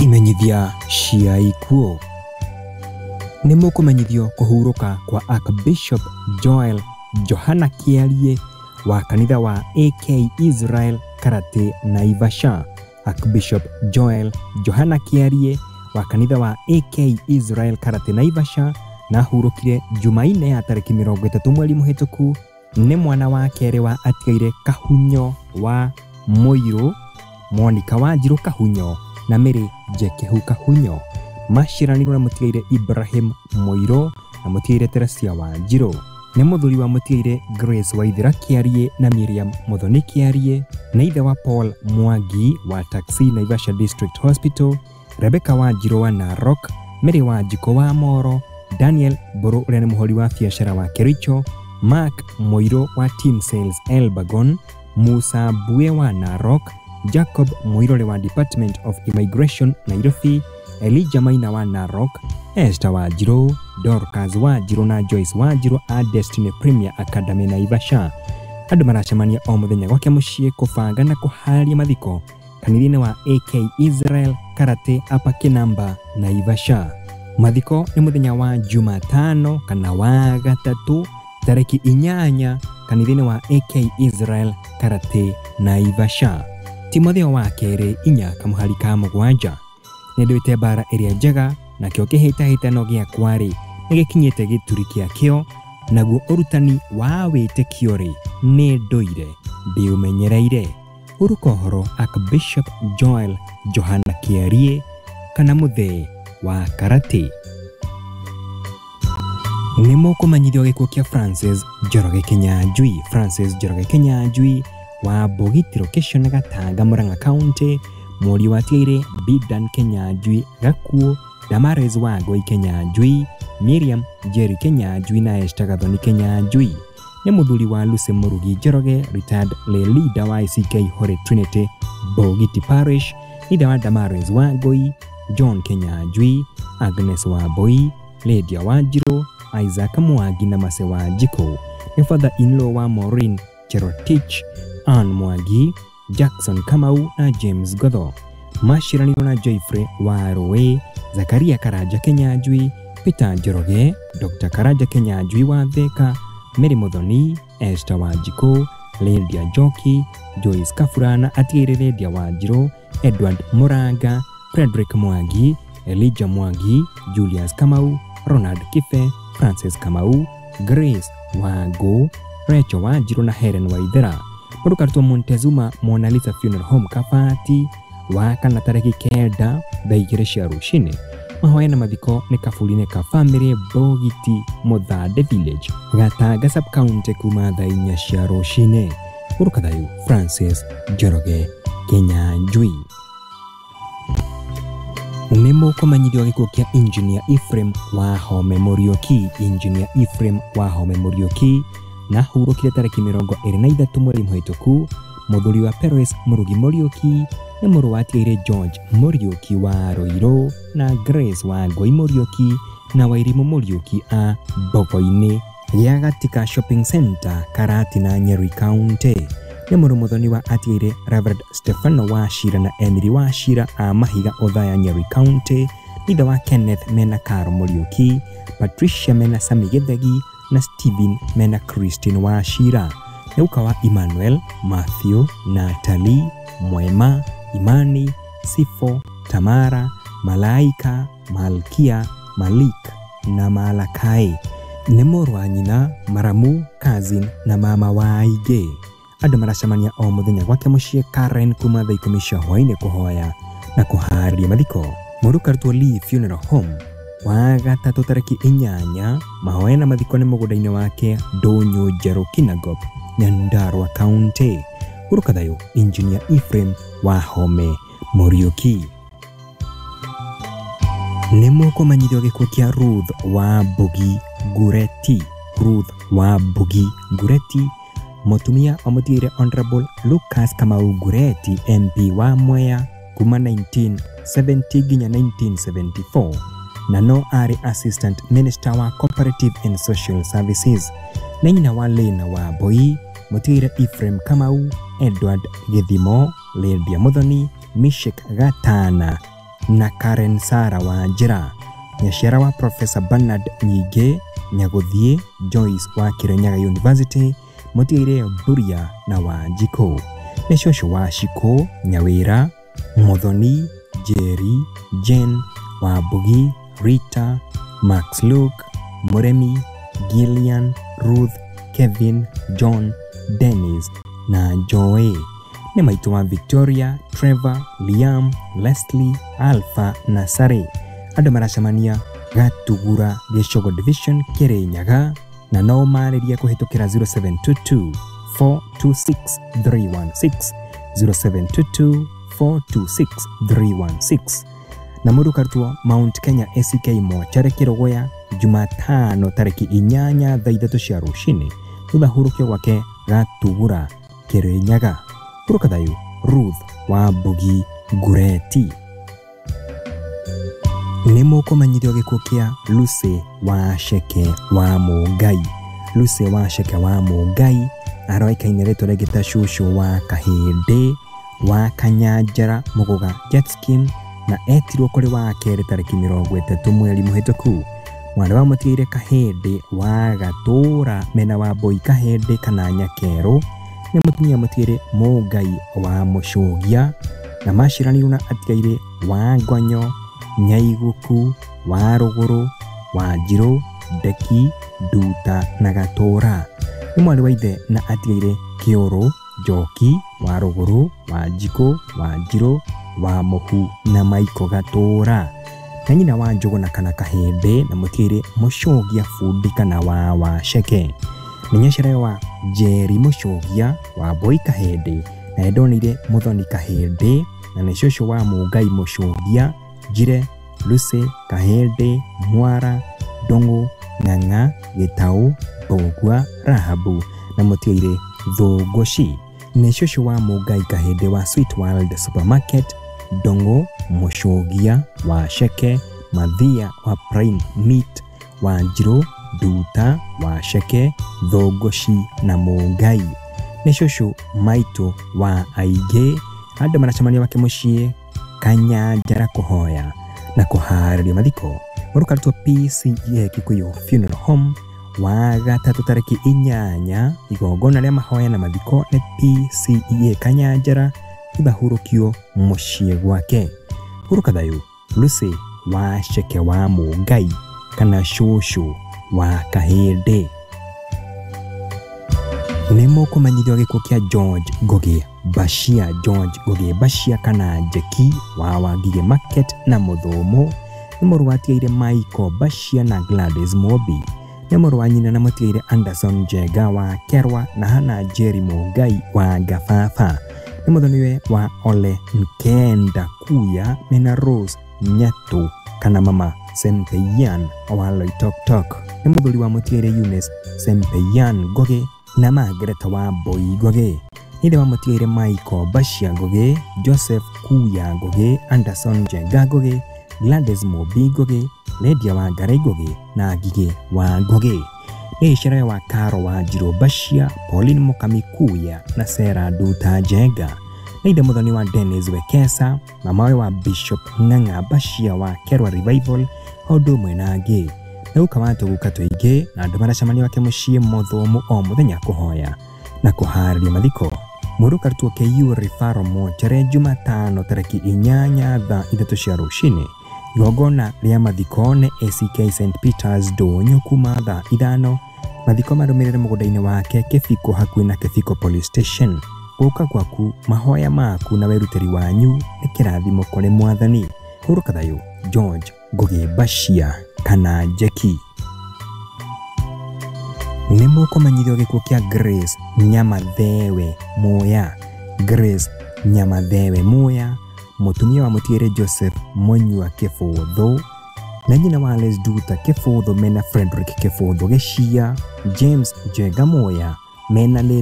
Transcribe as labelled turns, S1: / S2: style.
S1: Imenyithia cia ikuo. Nĩ mũkũmenyithio kũhurũka kwa Archbishop Joel Johana Kiarie wa kanitha wa AK Israel Karate Naivasha. Archbishop Joel Johana Kiarie wa kanitha wa AK Israel Karate Naivasha na hurũkire Jumaine ya tarĩki 30 mweri mũhĩtũku nĩ mwana wa kerĩ wa atigaire Kahunyo wa Moirũ, Monica Wanjiru Kahunyo na Mary Jekehu Kahunyo. Maciaranirwo na mũtigaire Ibrahim Moirũ na mũtigaire Teresia Wanjiru. Nĩ mũthuri wa mũtigaire Grace Waithira Kiarie na Miriam Muthoni Kiarie, na ithe wa Paul Mwangi wa Taxi Naivasha District Hospital, Rebecca Wanjiru wa Narok, Mary Wanjiko wa Moro, Daniel Boro ũrĩa nĩ mũhori wa biacara wa Kericho, Mark Moirũ wa Team Sales Elbagon, Musa Bue wa Narok, Jacob Moirũ wa Department of Immigration Nairobi, Elijah Maina wa Narok, Esther Wanjiru, Dorcas Wanjiru na Joyce Wanjiru a Destiny Premier Academy Naivasha. Andũ maracemania o mũthenya gwake mũciĩ kũbanga na kũharĩria mathiko kanitha-inĩ wa AK Israel Karate apa Kinamba Naivasha. Mathiko nĩ mũthenya wa Jumatano kana wa gatatu tarĩki 8 kanitha-inĩ wa AK Israel Karate Naivasha. Timotheo wa kerĩ 4 kamũhari ka mũgwanja. Nĩndũĩte mbara ĩrĩa njega na kĩo kĩhĩtahĩtano gĩakwa-rĩ nĩgĩkinyĩte gĩturi kĩakĩo, naguo ũrutani wa wĩtĩkio-rĩ nĩ ndũire ndĩũmenyereire. Ũruka ũhoro Archbishop Joel Johana Kiarie kana mũthee wa karate. Nĩ mũkũmenyithio gĩkuũ kĩa Francis Njoroge Kinyanjui. Francis Njoroge Kinyanjui wa Bogiti location Gatanga Murang'a County, mũriũ wa tigaire Bidan Kinyanjui Gakuo, Damaris Wangui Kinyanjui, Miriam Jerry Kinyanjui na Esther Gathoni Kinyanjui. Nĩ mũthuri wa Lucy Murugi Njoroge, retired lay leader wa ICK Holy Trinity Bogiti Parish, ithe wa Damaris Wangui, John Kinyanjui, Agnes Wambui, Lydia Wanjiru, Isaac Mwangi na Mase Wanjiko. Nĩ father-in-law wa Maureen Cherotich, Anne Mwangi, Jackson Kamau na James Gotho. Maciaranirwo na Joyfrey Warũĩ, Zakaria Karanja Kinyanjui, Peter Njoroge, Dr. Karanja Kinyanjui wa Thika, Mary Muthoni, Esther Wanjiko, Lydia Njoki, Joyce Kafura na atigaire Lydia Wanjiru, Edward Muranga, Frederick Mwangi, Elijah Mwangi, Julius Kamau, Ronald Kife, Francis Kamau, Grace Wangu, Rachel Wanjiru na Helen Waithera. Mũrukarutwo Montezuma Mona Lisa Funeral Home Kabati wa kana tarĩki 9 thaa 2 cia rũcinĩ. Mahoya na mathiko nĩ kaburi-inĩ ka family Bogiti Muthande Village, Gatanga Sub County kuma thaa 4 cia rũcinĩ. Mũruka thayu Francis Njoroge Kinyanjui. Nĩ mũkũmenyithio gĩkuũ kĩa Engineer Ephraim Wahome Muriuki. Engineer Ephraim Wahome Muriuki na hurũkire tarĩki 23 mweri mũhĩtũku. Mũthuri wa Peres Murugi Muriuki nĩ mũrũ wa tigaire George Muriuki wa Rũirũ na Grace Wangui Muriuki na Wairimu Muriuki a Mbogo-inĩ gĩa Gatika Shopping Center, Karatina, Nyeri County. Nĩ mũrũ mũthoni wa atigaire Reverend Stefano Wachira na Emily Wachira a Mahiga Othaya, Nyeri County, ithe wa Kenneth Mena Karo Muriuki, Patricia Mena Sami Githegi na Stephen Mena Christine Wachira. Nĩ ũka wa Emmanuel, Matthew, Natalie, Mwema, Imani, Sifo, Tamara, Malaika, Malkia, Malik na Malakai. Nĩ mũrũ wa nyina, Maramu, cousin na mama wa Aige. Andũ maracemania o mũthenya gwake mũciĩ Karen kuma thaa 10 cia hwaĩ-inĩ kũhoya na kũharĩria mathiko. Mũrukarutwo Lee Funeral Home wa gatatũ tarĩki 8. Mahoya na mathiko nĩ mũgũnda-inĩ wake Ndũnyũ Njerũ Kinangop, Nyandarua County. Ũruka thayu Engineer Ephraim Wahome Muriuki. Nĩ mũkũmenyithio gĩkuũ kĩa Ruth wa Mbugi Ngureti. Ruth wa Mbugi Ngureti, mũtumia wa mũtigaire Honorable Lucas Kamau Ngureti, MP wa Mwea kuma 1970 nginya 1974 na no arĩ Assistant Minister wa Cooperative and Social Services. Na nyina wa Lena wa Mbui, mũtigaire Ephraim Kamau, Edward Githimo, Lydia Muthoni, Mishek Gatana na Karen Sara wa Njira, nyaciara wa Professor Bernard Nyige Nyaguthie Joyce wa Kirinyaga University, Mutiire Buria na Wanjiko, na shosho wa Shiko Nyawira, Muthoni Jerry, Jen wa Bugi, Rita, Max Luke, Muremi, Gillian, Ruth, Kevin, John, Dennis na Joey. Ni maitu wa Victoria, Trevor, Liam, Leslie, Alpha na Sare. Andu maracemania Gatugura Gicogo Division Kirinyaga, na no mariria kuhitukira 0722 426 316 0722 426 316, na mundu karutwo Mount Kenya ACK Mochare Kirogoya Jumatano tariki 8 thaa 3 cia rucini thutha hurukio gwake Gatugura Kirinyaga. Urukathayo Ruth wa Bugi Gureti. Nimo kumanyithio gikuo kia Lucy wa Sheke wa Mungai. Lucy wa Sheke wa Mungai aroikaine ritwa regita shushu wa Kahinde wa Kanyanjara Muguga Jet Scheme, na etirwo kuri wa kere tariki 30 mweri muhituku. Mwana wa Mutiire Kahinde wa Gatura mena wa Boy Kahinde kana Nyakero, na mutumia Mutiire Mungai wa Mushugia, na mashiraniru na atigaire wa Ngonyo Nyaiguku wa Ruguru wa Njiro Deki Duta na Gatura. Ni mwari wa ithe na atigaire Kioro Njoki wa Ruguru wa Njiko wa Njiro wa Muhu na Maiko Gatura, na nyina wa Njogo na kana Kahinde na Mutiire Mushugia Fundi kana wa Sheke. Ni nyaciara wa Jerry Mushugia wa Boy Kahinde na edonire Muthoni Kahinde, na ni shosho wa Mungai Mushugia Jire Lucy Kahinde Mwara Dongo Ng'ang'a Gitau Bogwa Rahabu na Mutiire Thogoshi. Ni shosho wa Mungai Kahinde wa Sweet World Supermarket Dongo Mushugia wa Sheke, Mathia wa Prime Meat wa Njiro Duta wa Sheke, Thogoshi na Mungai. Ni shosho Maito wa Aige. Andu maracemania wake mucii Kanyanjara kuhoya na kuhariria mathiko. Murukarutwo PCEA Kikuyu Funeral Home wa gatatu tariki 8 igongona ria mahoya na mathiko ni PCEA Kanyanjara thutha hurukio mucii gwake. Hurukathayo Lucy wa Sheke wa Mungai kana shushu wa Kahinde. Nimo kumanyithio gikuo kia George Goge Bashia. George Goge Bashia kana Jeki wa Wangige Market na Muthumu ni muru watigaire Michael Bashia na Gladys Mobi. Ni muru wa nyina na mutigaire Anderson Jega wa Kerwa na Hana Jerry Mungai wa Gafafa. Ni muthoniwe wa Ole Nkenda Kuya mena Rose Nyatu kana Mama Sempeyan wa Loitoktok. Ni muthuri wa mutigaire Eunice Sempeyan Goge na Margaret wa Boy Goge. Nide wa mutigaire Michael Bashia Goge, Joseph Kuya Goge, Anderson Jega Goge, Gladys Mobi Goge, Lydia wa Garai Goge na Gige wa Goge. Ni ishara wa Karo wa Njiro Bashia, Pauline Mukami Kuya na Sarah Duta Jega. Nide muthoni wa Dennis Wekesa, mamawe wa Bishop Ng'ang'a Bashia wa Kerwa Revival, Odo Mwenage. Na ukawato gukatoige na andu maracemania wake mucii Muthumu o muthenya kuhoya na kuhariria mathiko. Murukarutwo KU Referral Mochare Jumatano tariki 8 thaa 3 cia rucini. Igongona ria mathiko ni ACK St Peters Ndonyo kuma thaa 5. Mathiko marumirire mugunda-ini wake Kifiko hakuhi na Kifiko Police Station. Guka gwaku, mahoya maku na weruteri wanyu ni kirathimo kuri Mwathani. Hurukathayo George Goge Bashia kana Jeki. Nimo kumanyithio gikuo kia Grace Nyamathewe Moya. Grace Nyamathewe Moya mutumia wa Mutiire Joseph Monyua Kifuthu na nyina wa Les Duta Kifuthu mena Frederick Kifuthu Geshia, James Jega Moya mena